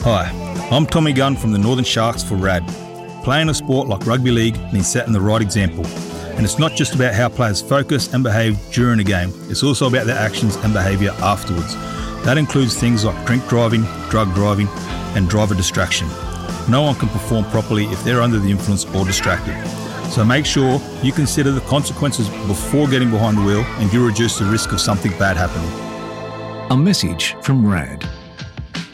Hi, I'm Tommy Gunn from the Northern Sharks for RAD. Playing a sport like rugby league means setting the right example. And it's not just about how players focus and behave during a game, it's also about their actions and behaviour afterwards. That includes things like drink driving, drug driving, and driver distraction. No one can perform properly if they're under the influence or distracted. So make sure you consider the consequences before getting behind the wheel, and you reduce the risk of something bad happening. A message from RAD.